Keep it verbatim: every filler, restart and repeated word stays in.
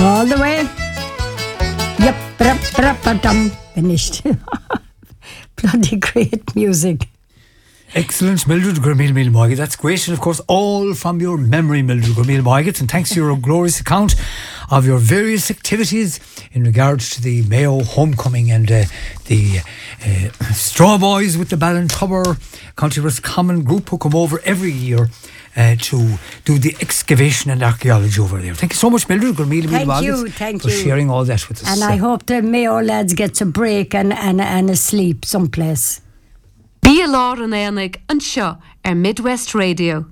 All the way. Yep, rap, rap, dum. Finished. Bloody great music. Excellent, Mildred Gurmil Mil Moiget. That's great. And of course, all from your memory, Mildred Gurmil Moiget. And thanks to your glorious account of your various activities in regards to the Mayo homecoming and uh, the uh, Straw Boys with the Ballintober County Roscommon group who come over every year uh, to do the excavation and archaeology over there. Thank you so much, Mildred Gurmil Mil Moiget. Thank you, thank for you. sharing all that with us. And I hope the Mayo lads get a break and, and, and a sleep someplace. Bí a lár an éanaig an seo ar Midwest Radio.